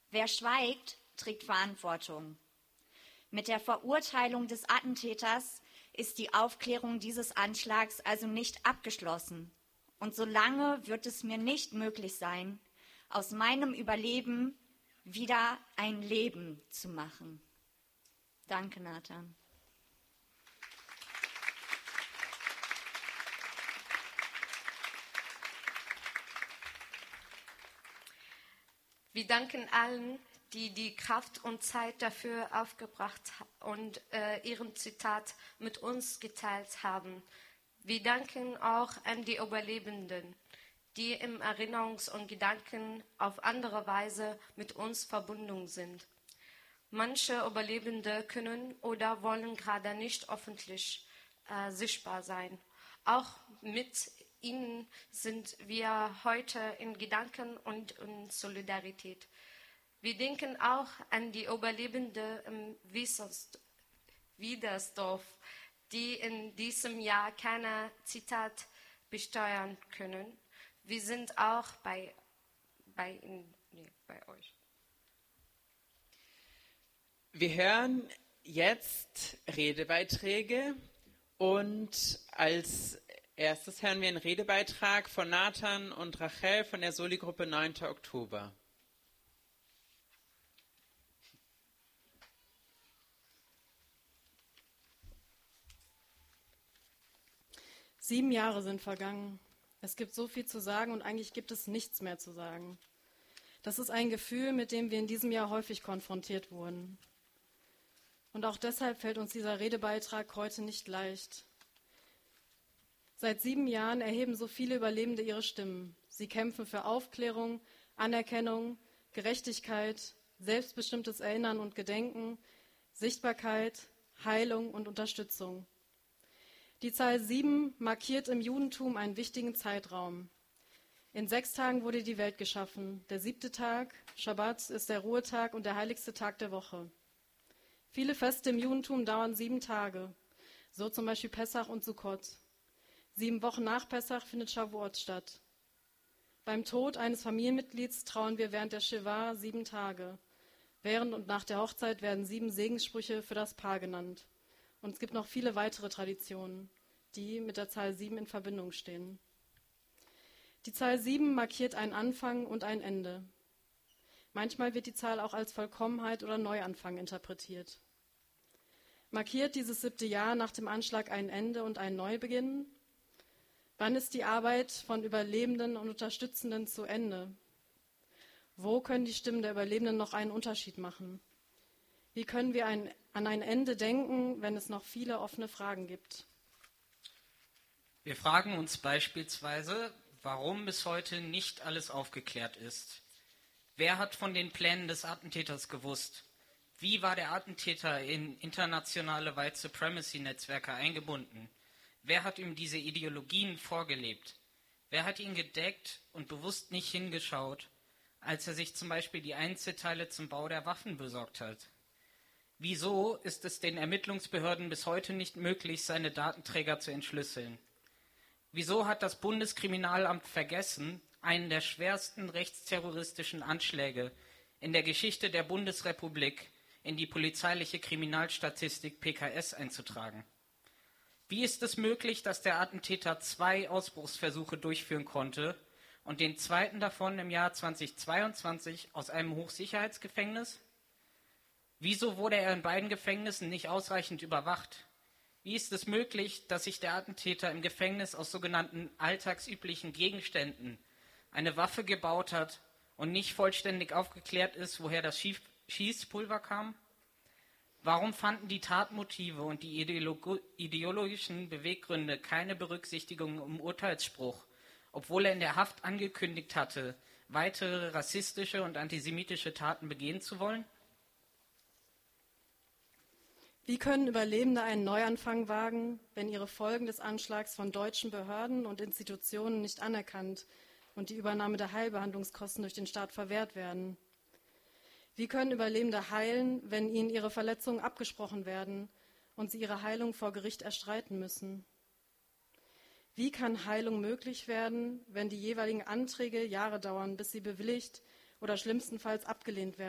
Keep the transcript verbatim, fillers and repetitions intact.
Wer schweigt, trägt Verantwortung. Mit der Verurteilung des Attentäters ist die Aufklärung dieses Anschlags also nicht abgeschlossen. Und solange wird es mir nicht möglich sein, aus meinem Überleben wieder ein Leben zu machen. Danke, Nathan. Wir danken allen, die die Kraft und Zeit dafür aufgebracht und äh, ihren Zitat mit uns geteilt haben. Wir danken auch an die Überlebenden, die im Erinnerungs- und Gedanken auf andere Weise mit uns verbunden sind. Manche Überlebende können oder wollen gerade nicht öffentlich äh, sichtbar sein. Auch mit ihnen sind wir heute in Gedanken und in Solidarität. Wir denken auch an die Überlebenden im Wiedersdorf, die in diesem Jahr keine Zitat besteuern können. Wir sind auch bei, bei, nee, bei euch. Wir hören jetzt Redebeiträge und als erstes hören wir einen Redebeitrag von Nathan und Rachel von der Soli-Gruppe neunter Oktober. Sieben Jahre sind vergangen. Es gibt so viel zu sagen und eigentlich gibt es nichts mehr zu sagen. Das ist ein Gefühl, mit dem wir in diesem Jahr häufig konfrontiert wurden. Und auch deshalb fällt uns dieser Redebeitrag heute nicht leicht. Seit sieben Jahren erheben so viele Überlebende ihre Stimmen. Sie kämpfen für Aufklärung, Anerkennung, Gerechtigkeit, selbstbestimmtes Erinnern und Gedenken, Sichtbarkeit, Heilung und Unterstützung. Die Zahl sieben markiert im Judentum einen wichtigen Zeitraum. In sechs Tagen wurde die Welt geschaffen. Der siebte Tag, Schabbat, ist der Ruhetag und der heiligste Tag der Woche. Viele Feste im Judentum dauern sieben Tage, so zum Beispiel Pessach und Sukkot. Sieben Wochen nach Pessach findet Shavuot statt. Beim Tod eines Familienmitglieds trauern wir während der Shiva sieben Tage. Während und nach der Hochzeit werden sieben Segenssprüche für das Paar genannt. Und es gibt noch viele weitere Traditionen, die mit der Zahl sieben in Verbindung stehen. Die Zahl sieben markiert einen Anfang und ein Ende. Manchmal wird die Zahl auch als Vollkommenheit oder Neuanfang interpretiert. Markiert dieses siebte Jahr nach dem Anschlag ein Ende und ein Neubeginn? Wann ist die Arbeit von Überlebenden und Unterstützenden zu Ende? Wo können die Stimmen der Überlebenden noch einen Unterschied machen? Wie können wir ein, an ein Ende denken, wenn es noch viele offene Fragen gibt? Wir fragen uns beispielsweise, warum bis heute nicht alles aufgeklärt ist. Wer hat von den Plänen des Attentäters gewusst? Wie war der Attentäter in internationale White Supremacy-Netzwerke eingebunden? Wer hat ihm diese Ideologien vorgelebt? Wer hat ihn gedeckt und bewusst nicht hingeschaut, als er sich zum Beispiel die Einzelteile zum Bau der Waffen besorgt hat? Wieso ist es den Ermittlungsbehörden bis heute nicht möglich, seine Datenträger zu entschlüsseln? Wieso hat das Bundeskriminalamt vergessen, einen der schwersten rechtsterroristischen Anschläge in der Geschichte der Bundesrepublik in die polizeiliche Kriminalstatistik P K S einzutragen? Wie ist es möglich, dass der Attentäter zwei Ausbruchsversuche durchführen konnte und den zweiten davon im Jahr zweitausendzweiundzwanzig aus einem Hochsicherheitsgefängnis? Wieso wurde er in beiden Gefängnissen nicht ausreichend überwacht? Wie ist es möglich, dass sich der Attentäter im Gefängnis aus sogenannten alltagsüblichen Gegenständen eine Waffe gebaut hat und nicht vollständig aufgeklärt ist, woher das Schießpulver kam? Warum fanden die Tatmotive und die ideolo- ideologischen Beweggründe keine Berücksichtigung im Urteilsspruch, obwohl er in der Haft angekündigt hatte, weitere rassistische und antisemitische Taten begehen zu wollen? Wie können Überlebende einen Neuanfang wagen, wenn ihre Folgen des Anschlags von deutschen Behörden und Institutionen nicht anerkannt und die Übernahme der Heilbehandlungskosten durch den Staat verwehrt werden? Wie können Überlebende heilen, wenn ihnen ihre Verletzungen abgesprochen werden und sie ihre Heilung vor Gericht erstreiten müssen? Wie kann Heilung möglich werden, wenn die jeweiligen Anträge Jahre dauern, bis sie bewilligt oder schlimmstenfalls abgelehnt werden?